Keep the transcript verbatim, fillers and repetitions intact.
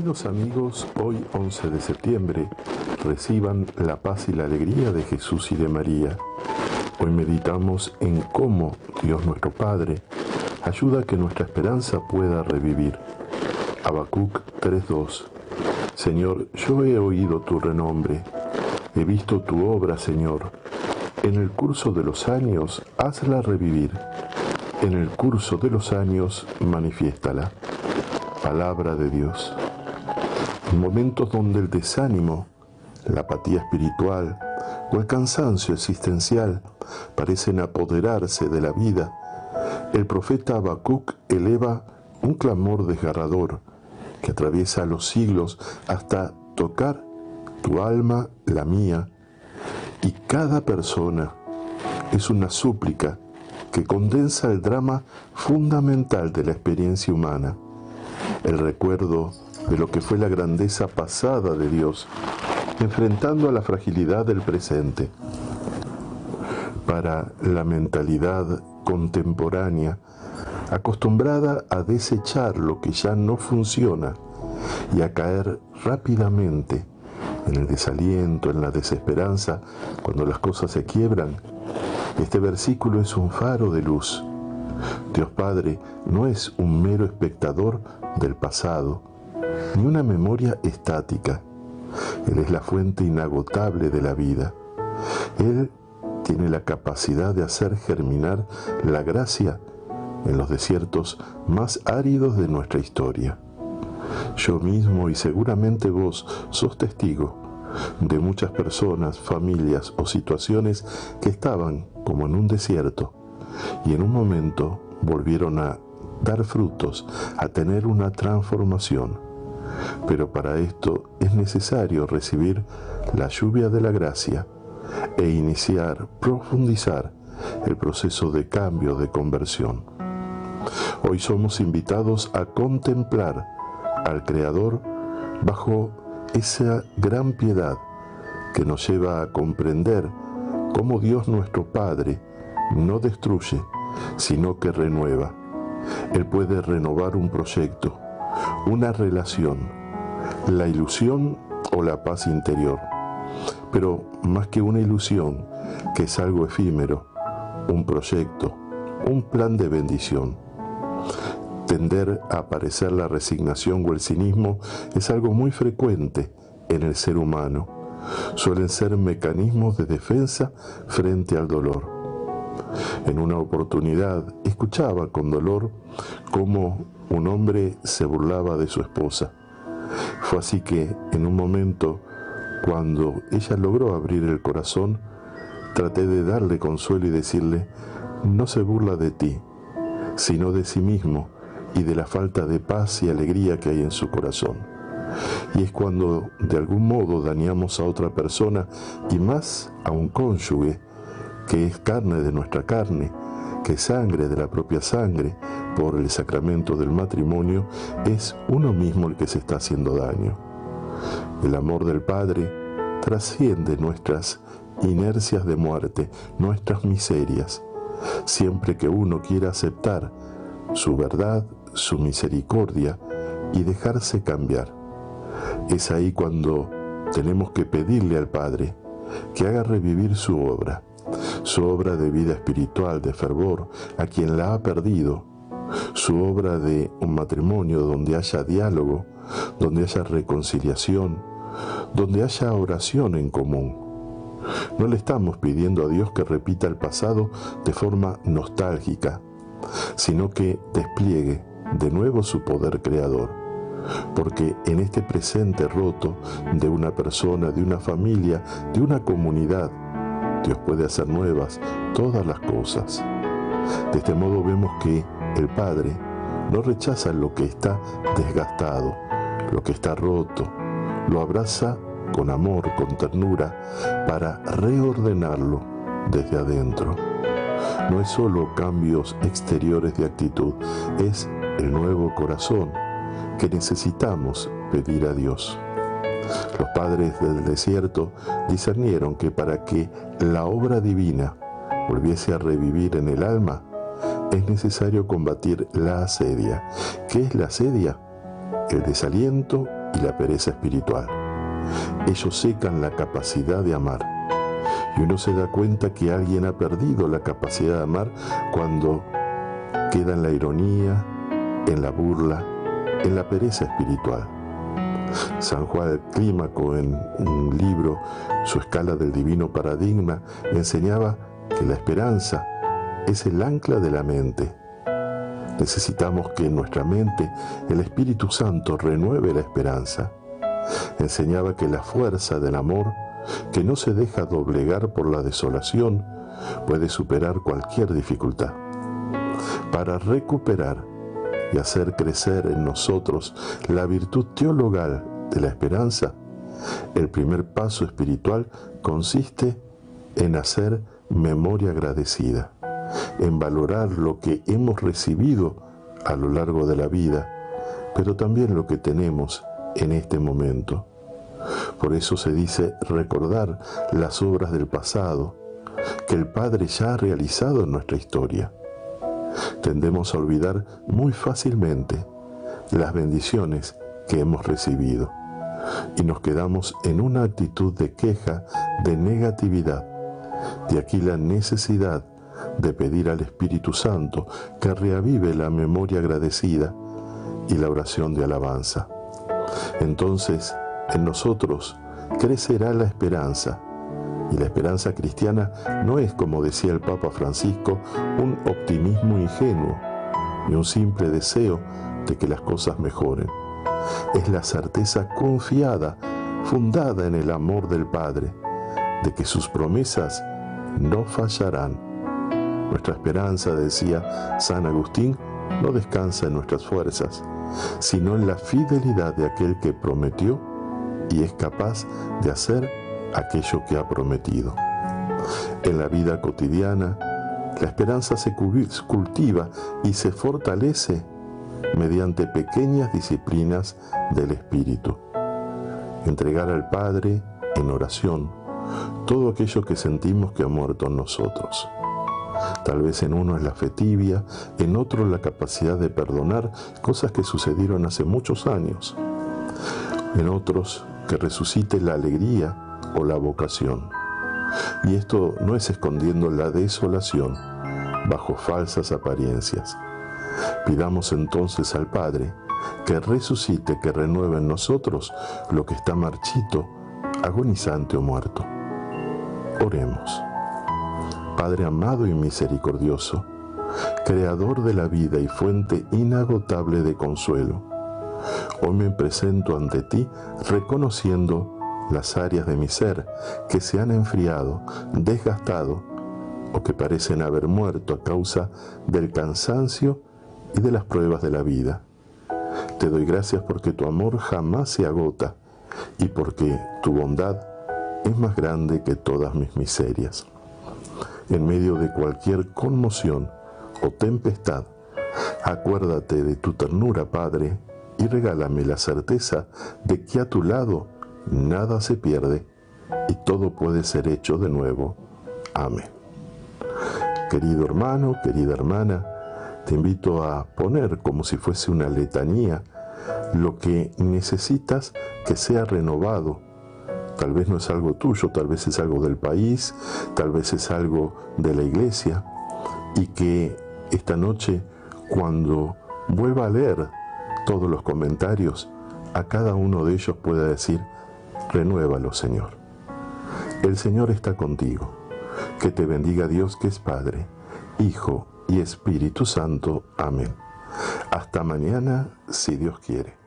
Queridos amigos, hoy once de septiembre, reciban la paz y la alegría de Jesús y de María. Hoy meditamos en cómo Dios nuestro Padre ayuda a que nuestra esperanza pueda revivir. Habacuc tres dos. Señor, yo he oído tu renombre, he visto tu obra, Señor. En el curso de los años, hazla revivir. En el curso de los años, manifiéstala. Palabra de Dios. En momentos donde el desánimo, la apatía espiritual o el cansancio existencial parecen apoderarse de la vida, el profeta Habacuc eleva un clamor desgarrador que atraviesa los siglos hasta tocar tu alma, la mía, y cada persona. Es una súplica que condensa el drama fundamental de la experiencia humana, el recuerdo de lo que fue la grandeza pasada de Dios, enfrentando a la fragilidad del presente. Para la mentalidad contemporánea, acostumbrada a desechar lo que ya no funciona y a caer rápidamente en el desaliento, en la desesperanza, cuando las cosas se quiebran, este versículo es un faro de luz. Dios Padre no es un mero espectador del pasado, ni una memoria estática. Él es la fuente inagotable de la vida. Él tiene la capacidad de hacer germinar la gracia en los desiertos más áridos de nuestra historia. Yo mismo y seguramente vos sos testigo de muchas personas, familias o situaciones que estaban como en un desierto y en un momento volvieron a dar frutos, a tener una transformación. Pero para esto es necesario recibir la lluvia de la gracia e iniciar, profundizar el proceso de cambio, de conversión. Hoy somos invitados a contemplar al Creador bajo esa gran piedad que nos lleva a comprender cómo Dios nuestro Padre no destruye, sino que renueva. Él puede renovar un proyecto, una relación, la ilusión o la paz interior. Pero más que una ilusión, que es algo efímero, un proyecto, un plan de bendición. Tender a aparecer la resignación o el cinismo es algo muy frecuente en el ser humano. Suelen ser mecanismos de defensa frente al dolor. En una oportunidad escuchaba con dolor cómo un hombre se burlaba de su esposa. Fue así que en un momento, cuando ella logró abrir el corazón, traté de darle consuelo y decirle: no se burla de ti, sino de sí mismo y de la falta de paz y alegría que hay en su corazón. Y es cuando de algún modo dañamos a otra persona y más a un cónyuge que es carne de nuestra carne, que es sangre de la propia sangre, por el sacramento del matrimonio, es uno mismo el que se está haciendo daño. El amor del Padre trasciende nuestras inercias de muerte, nuestras miserias, siempre que uno quiera aceptar su verdad, su misericordia y dejarse cambiar. Es ahí cuando tenemos que pedirle al Padre que haga revivir su obra, su obra de vida espiritual, de fervor, a quien la ha perdido, su obra de un matrimonio donde haya diálogo, donde haya reconciliación, donde haya oración en común. No le estamos pidiendo a Dios que repita el pasado de forma nostálgica, sino que despliegue de nuevo su poder creador, porque en este presente roto de una persona, de una familia, de una comunidad, Dios puede hacer nuevas todas las cosas. De este modo vemos que el Padre no rechaza lo que está desgastado, lo que está roto, lo abraza con amor, con ternura, para reordenarlo desde adentro. No es solo cambios exteriores de actitud, es el nuevo corazón que necesitamos pedir a Dios. Los padres del desierto discernieron que para que la obra divina volviese a revivir en el alma, es necesario combatir la asedia. ¿Qué es la asedia? El desaliento y la pereza espiritual. Ellos secan la capacidad de amar. Y uno se da cuenta que alguien ha perdido la capacidad de amar cuando queda en la ironía, en la burla, en la pereza espiritual. San Juan el Clímaco, en un libro, Su escala del divino paradigma, enseñaba que la esperanza es el ancla de la mente. Necesitamos que en nuestra mente el Espíritu Santo renueve la esperanza. Enseñaba que la fuerza del amor, que no se deja doblegar por la desolación, puede superar cualquier dificultad. Para recuperar y hacer crecer en nosotros la virtud teologal de la esperanza, el primer paso espiritual consiste en hacer memoria agradecida, en valorar lo que hemos recibido a lo largo de la vida, pero también lo que tenemos en este momento. Por eso se dice recordar las obras del pasado que el Padre ya ha realizado en nuestra historia. Tendemos a olvidar muy fácilmente las bendiciones que hemos recibido y nos quedamos en una actitud de queja, de negatividad. De aquí la necesidad de pedir al Espíritu Santo que reavive la memoria agradecida y la oración de alabanza. Entonces, en nosotros crecerá la esperanza. Y la esperanza cristiana no es, como decía el Papa Francisco, un optimismo ingenuo, ni un simple deseo de que las cosas mejoren. Es la certeza confiada, fundada en el amor del Padre, de que sus promesas no fallarán. Nuestra esperanza, decía San Agustín, no descansa en nuestras fuerzas, sino en la fidelidad de aquel que prometió y es capaz de hacer aquello que ha prometido. En la vida cotidiana, la esperanza se cultiva y se fortalece mediante pequeñas disciplinas del espíritu. Entregar al Padre en oración todo aquello que sentimos que ha muerto en nosotros. Tal vez en uno es la fe tibia, en otro la capacidad de perdonar cosas que sucedieron hace muchos años, en otros que resucite la alegría o la vocación. Y esto no es escondiendo la desolación bajo falsas apariencias. Pidamos entonces al Padre que resucite, que renueve en nosotros lo que está marchito, agonizante o muerto. Oremos. Padre amado y misericordioso, Creador de la vida y fuente inagotable de consuelo, hoy me presento ante ti reconociendo las áreas de mi ser que se han enfriado, desgastado o que parecen haber muerto a causa del cansancio y de las pruebas de la vida. Te doy gracias porque tu amor jamás se agota y porque tu bondad es más grande que todas mis miserias. En medio de cualquier conmoción o tempestad, acuérdate de tu ternura, Padre, y regálame la certeza de que a tu lado nada se pierde y todo puede ser hecho de nuevo. Amén. Querido hermano, querida hermana, te invito a poner como si fuese una letanía lo que necesitas que sea renovado. Tal vez no es algo tuyo, tal vez es algo del país, tal vez es algo de la iglesia, y que esta noche, cuando vuelva a leer todos los comentarios, a cada uno de ellos pueda decir: renuévalo, Señor. El Señor está contigo. Que te bendiga Dios, que es Padre, Hijo y Espíritu Santo. Amén. Hasta mañana, si Dios quiere.